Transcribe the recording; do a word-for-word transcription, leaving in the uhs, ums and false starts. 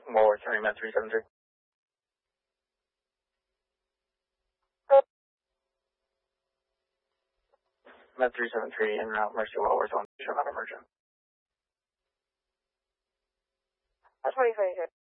More carrying Med three seven three. Med three seven three in route Mercy Well, we're on not emergent. twenty twenty-two.